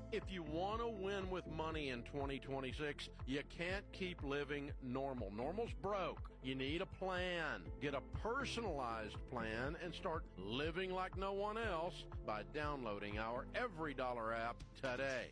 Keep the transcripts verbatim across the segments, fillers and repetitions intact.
If you want to win with money in twenty twenty-six, you can't keep living normal. Normal's broke. You need a plan. Get a personalized plan and start living like no one else by downloading our Every Dollar app today.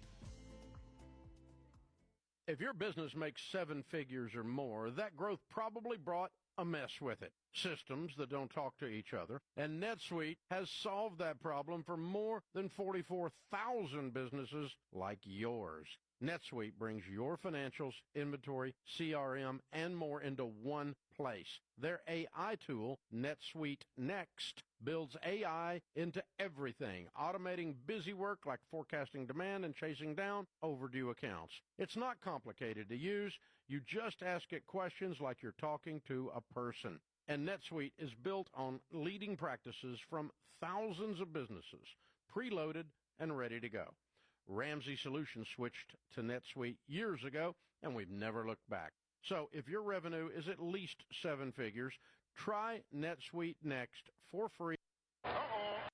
If your business makes seven figures or more, that growth probably brought a mess with it. Systems that don't talk to each other. And NetSuite has solved that problem for more than forty-four thousand businesses like yours. NetSuite brings your financials, inventory, C R M, and more into one place. Their A I tool, NetSuite Next, builds A I into everything, automating busy work like forecasting demand and chasing down overdue accounts. It's not complicated to use. You just ask it questions like you're talking to a person. And NetSuite is built on leading practices from thousands of businesses, preloaded and ready to go. Ramsey Solutions switched to NetSuite years ago, and we've never looked back. So if your revenue is at least seven figures, try NetSuite Next for free. Uh-oh.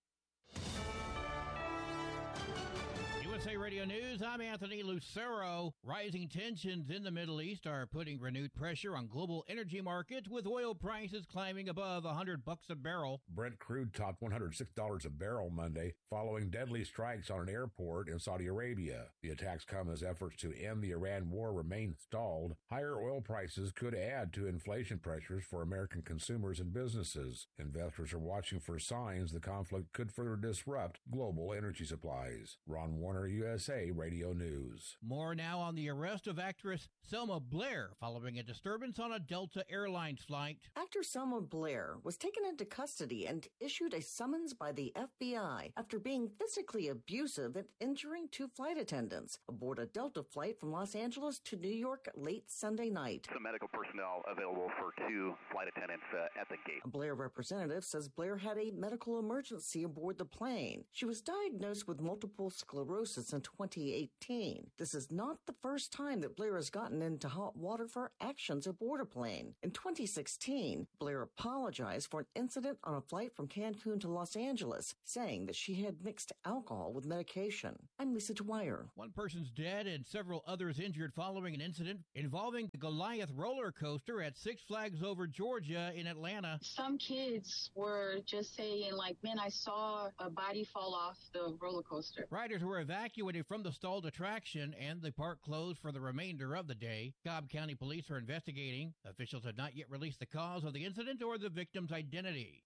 U S A Radio News, I'm Anthony Lucero. Rising tensions in the Middle East are putting renewed pressure on global energy markets, with oil prices climbing above one hundred bucks a barrel. Brent crude topped one hundred six dollars a barrel Monday, following deadly strikes on an airport in Saudi Arabia. The attacks come as efforts to end the Iran war remain stalled. Higher oil prices could add to inflation pressures for American consumers and businesses. Investors are watching for signs the conflict could further disrupt global energy supplies. Ron Warner, U S A Radio News. More now on the arrest of actress Selma Blair following a disturbance on a Delta Airlines flight. Actor Selma Blair was taken into custody and issued a summons by the F B I after being physically abusive and injuring two flight attendants aboard a Delta flight from Los Angeles to New York late Sunday night. Some medical personnel available for two flight attendants uh, at the gate. A Blair representative says Blair had a medical emergency aboard the plane. She was diagnosed with multiple sclerosis in twenty eighteen. This is not the first time that Blair has gotten into hot water for actions aboard a plane. In twenty sixteen, Blair apologized for an incident on a flight from Cancun to Los Angeles, saying that she had mixed alcohol with medication. I'm Lisa Dwyer. One person's dead and several others injured following an incident involving the Goliath roller coaster at Six Flags Over Georgia in Atlanta. Some kids were just saying, like, man, I saw a body fall off the roller coaster. Riders were evacuated from the stalled attraction, and the park closed for the remainder of the day. Cobb County Police are investigating. Officials have not yet released the cause of the incident or the victim's identity.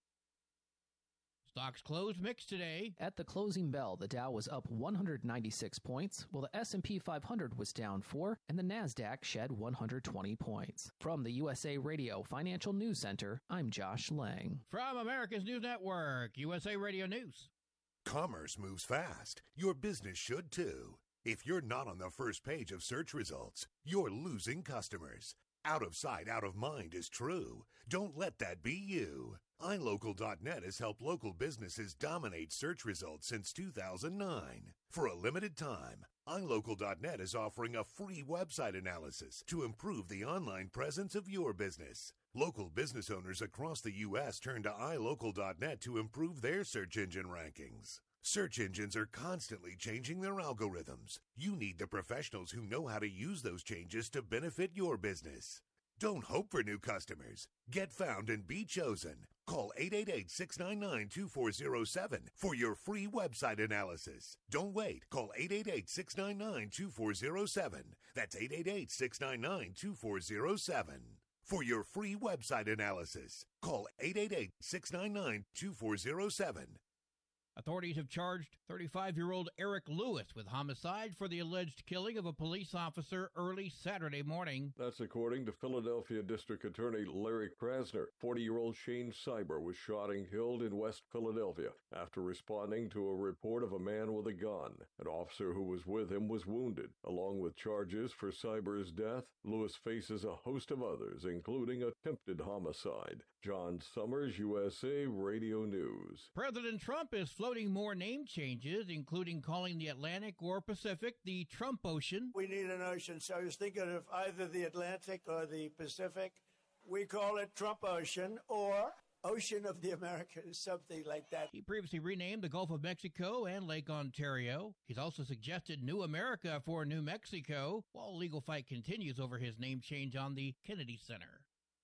Stocks closed mixed today. At the closing bell, the Dow was up one hundred ninety-six points, while the S and P five hundred was down four, and the Nasdaq shed one hundred twenty points. From the U S A Radio Financial News Center, I'm Josh Lang. From America's News Network, U S A Radio News. Commerce moves fast. Your business should too. If you're not on the first page of search results, you're losing customers. Out of sight, out of mind is true. Don't let that be you. i local dot net has helped local businesses dominate search results since two thousand nine. For a limited time, i local dot net is offering a free website analysis to improve the online presence of your business. Local business owners across the U S turn to i local dot net to improve their search engine rankings. Search engines are constantly changing their algorithms. You need the professionals who know how to use those changes to benefit your business. Don't hope for new customers. Get found and be chosen. Call eight eight eight, six nine nine, two four zero seven for your free website analysis. Don't wait. Call eight eight eight, six nine nine, two four zero seven. That's eight eight eight, six nine nine, two four zero seven. For your free website analysis, call eight eight eight, six nine nine, two four zero seven. Authorities have charged thirty-five-year-old Eric Lewis with homicide for the alleged killing of a police officer early Saturday morning. That's according to Philadelphia District Attorney Larry Krasner. forty-year-old Shane Cyber was shot and killed in West Philadelphia after responding to a report of a man with a gun. An officer who was with him was wounded. Along with charges for Cyber's death, Lewis faces a host of others, including attempted homicide. John Summers, U S A Radio News. President Trump is floating more name changes, including calling the Atlantic or Pacific the Trump Ocean. We need an ocean, so I was thinking of either the Atlantic or the Pacific. We call it Trump Ocean or Ocean of the Americas, something like that. He previously renamed the Gulf of Mexico and Lake Ontario. He's also suggested New America for New Mexico, while legal fight continues over his name change on the Kennedy Center.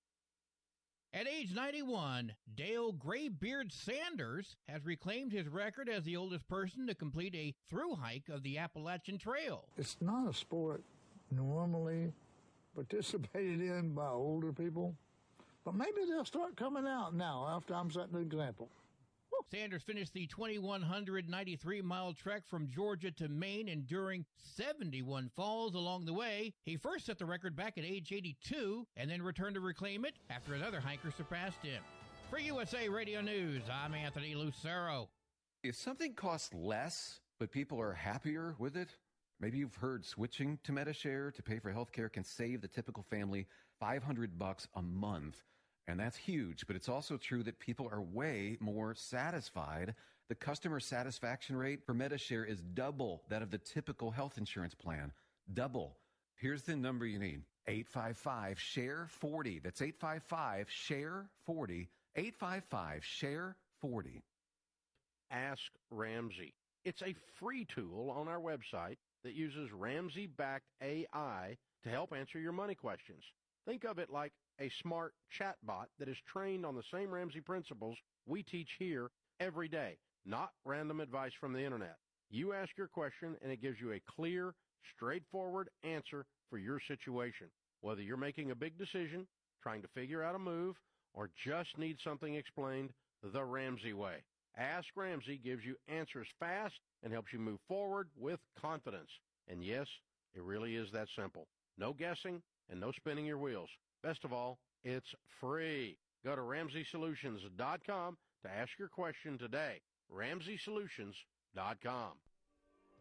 At age ninety-one, Dale Graybeard Sanders has reclaimed his record as the oldest person to complete a thru hike of the Appalachian Trail. It's not a sport normally participated in by older people, but maybe they'll start coming out now after I'm setting an example. Sanders finished the two thousand one hundred ninety-three mile trek from Georgia to Maine, enduring seventy-one falls along the way. He first set the record back at age eighty-two and then returned to reclaim it after another hiker surpassed him. For U S A Radio News, I'm Anthony Lucero. If something costs less, but people are happier with it, maybe you've heard switching to Medi-Share to pay for health care can save the typical family five hundred bucks a month. And that's huge, but it's also true that people are way more satisfied. The customer satisfaction rate for Medi-Share is double that of the typical health insurance plan. Double. Here's the number you need. eight five five, S H A R E forty. That's eight five five, S H A R E forty. eight five five, S H A R E forty. Ask Ramsey. It's a free tool on our website that uses Ramsey-backed A I to help answer your money questions. Think of it like a smart chatbot that is trained on the same Ramsey principles we teach here every day, not random advice from the internet. You ask your question and it gives you a clear, straightforward answer for your situation. Whether you're making a big decision, trying to figure out a move, or just need something explained the Ramsey way. Ask Ramsey gives you answers fast and helps you move forward with confidence. And yes, it really is that simple. No guessing and no spinning your wheels. Best of all, it's free. Go to Ramsey Solutions dot com to ask your question today. Ramsey Solutions dot com.